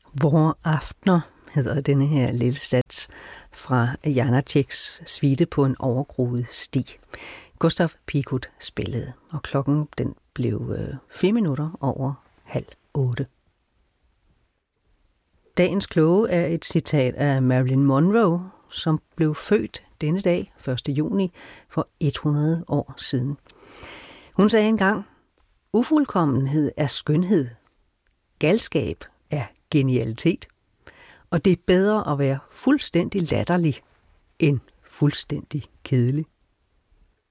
Vore aftener hedder denne her lille sats fra Janáčeks suite på en overgroet sti. Gustav Piekut spillede, og klokken den blev 4 minutter over 7:30. Dagens kloge er et citat af Marilyn Monroe, som blev født denne dag, 1. juni, for 100 år siden. Hun sagde engang, ufuldkommenhed er skønhed, galskab er genialitet, og det er bedre at være fuldstændig latterlig end fuldstændig kedelig.